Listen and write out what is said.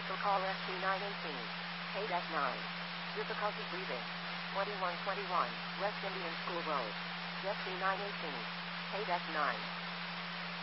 Cancel call ST918. Paid F9. Difficulty breathing. 2121 West Indian School Road. ST918. Paid F9.